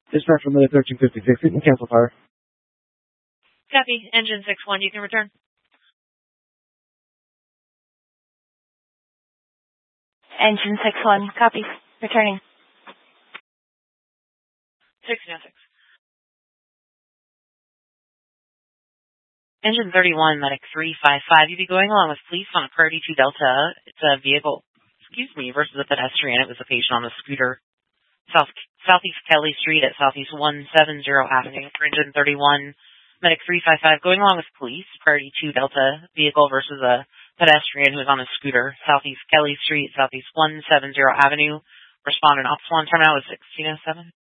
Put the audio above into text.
Dispatch from the 1356. You can cancel fire. Copy. Engine 6-1, you can return. Engine 6-1, copy. Returning. 6-6. Engine 31, medic 355. You'd be going along with police on a Priority 2 Delta. It's a vehicle, versus a pedestrian. It was a patient on a scooter. Southeast Kelly Street at Southeast 170 Avenue. For Engine 31, medic 355. Going along with police, Priority 2 Delta vehicle versus a pedestrian who was on a scooter. Southeast Kelly Street, Southeast 170 Avenue. Respondent Ops 1, terminal is 1607.